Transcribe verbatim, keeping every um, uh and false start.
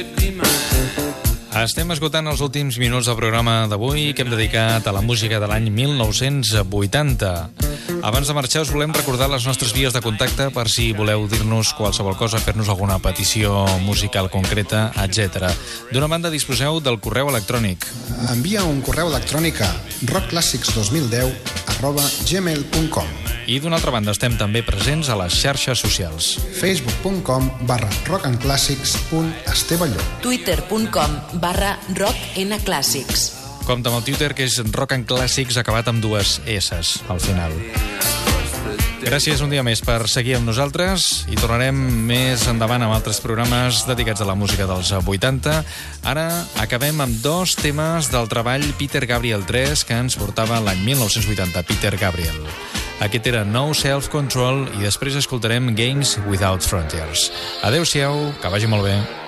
Estem esgotant els últims minuts del programa d'avui que hem dedicat a la música de l'any mil nou-cents vuitanta. Abans de marxar us volem recordar les nostres vies de contacte per si voleu dir-nos qualsevol cosa, fer-nos alguna petició musical concreta, etcètera. D'una banda disposeu del correu electrònic. Envia un correu electrònic a rock classics dos mil deu arroba gmail punt com. I d'una altra banda estem també presents a les xarxes socials. facebook punt com barra rockandclassics punt estevalló. twitter punt com barra rocknclassics. Compte amb el Twitter, que és Rock and Classics acabat amb dues esses al final. Gràcies un dia més per seguir amb nosaltres i tornarem més endavant amb altres programes dedicats a la música dels vuitanta. Ara acabem amb dos temes del treball Peter Gabriel tres que ens portava l'any mil nou-cents vuitanta, Peter Gabriel. Aquest era No Self Control i després escoltarem Games Without Frontiers. Adéu-siau, que vagi molt bé.